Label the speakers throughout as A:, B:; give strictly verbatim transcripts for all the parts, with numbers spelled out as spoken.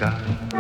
A: sky.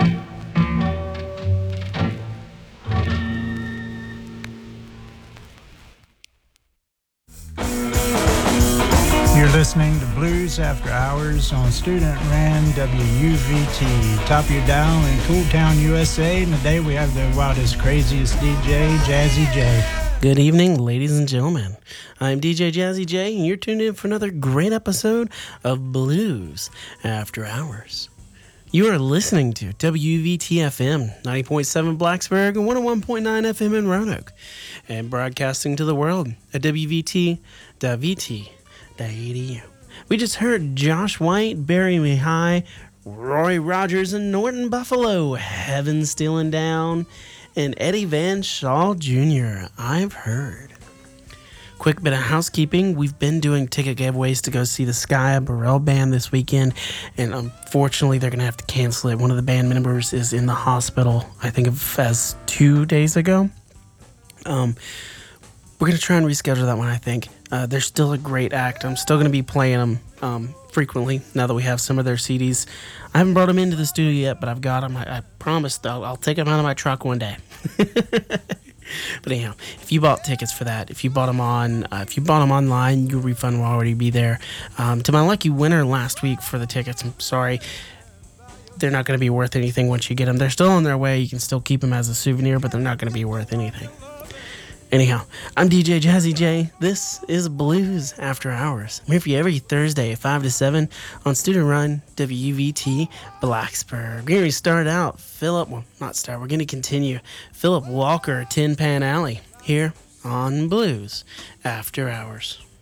B: You're listening to Blues After Hours on Student Ran W U V T. Top of your dial in Cool Town, U S A. And today we have the wildest, craziest D J, Jazzy J.
C: Good evening, ladies and gentlemen. I'm D J Jazzy J, and you're tuned in for another great episode of Blues After Hours. You are listening to W U V T F M, ninety point seven Blacksburg and one oh one point nine F M in Roanoke, and broadcasting to the world at W V T dot V T dot E D U. We just heard Josh White, Bury Me High, Roy Rogers and Norton Buffalo, Heaven Stealing Down, and Eddie Van Shaw Junior I've heard. Quick bit of housekeeping. We've been doing ticket giveaways to go see the Sky Burrell Band this weekend, and unfortunately they're going to have to cancel it. One of the band members is in the hospital, I think of as two days ago. Um, we're going to try and reschedule that one, I think. Uh, they're still a great act. I'm still going to be playing them um, frequently now that we have some of their C Ds. I haven't brought them into the studio yet, but I've got them. I, I promised I'll, I'll take them out of my truck one day. But anyhow, if you bought tickets for that, if you bought them on, uh, if you bought them online, your refund will already be there. Um, to my lucky winner last week for the tickets, I'm sorry, they're not going to be worth anything once you get them. They're still on their way. You can still keep them as a souvenir, but they're not going to be worth anything. Anyhow, I'm D J Jazzy J. This is Blues After Hours. I'm here for you every Thursday at five to seven on Student Run W U V T Blacksburg. We're going to start out, Philip, well, not start, we're going to continue. Philip Walker, Tin Pan Alley, here on Blues After Hours.